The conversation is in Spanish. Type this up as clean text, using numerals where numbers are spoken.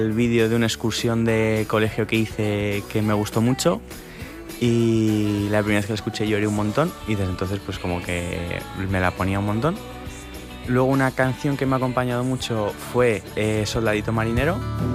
El vídeo de una excursión de colegio que hice que me gustó mucho y la primera vez que la escuché lloré un montón y desde entonces pues como que me la ponía un montón. Luego una canción que me ha acompañado mucho fue Soldadito Marinero.